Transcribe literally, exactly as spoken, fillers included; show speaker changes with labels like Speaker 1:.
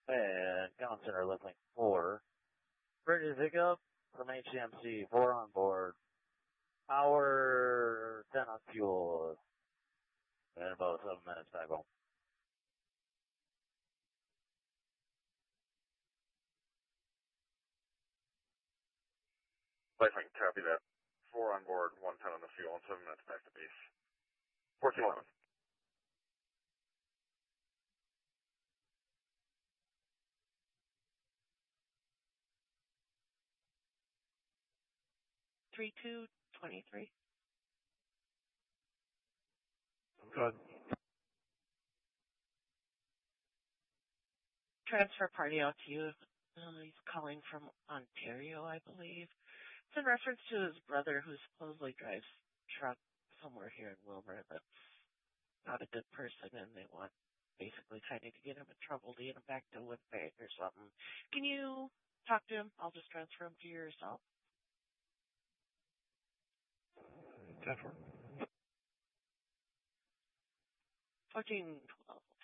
Speaker 1: And Common Center Liftlink four. Ready to pick up from H C M C, four on board. Hour ten on fuel. And about seven minutes back home.
Speaker 2: Liftlink, copy that. Four on board, one ten on the fuel, and seven minutes back to base. fourteen eleven.
Speaker 3: Three two twenty three.
Speaker 2: Good.
Speaker 3: Transfer party out to you. Uh, he's calling from Ontario, I believe. It's in reference to his brother who supposedly drives truck somewhere here in Wilbur that's not a good person, and they want basically kind of to get him in trouble to get him back to Winnipeg or something. Can you talk to him? I'll just transfer him to yourself.
Speaker 2: ten four.
Speaker 3: fourteen twelve.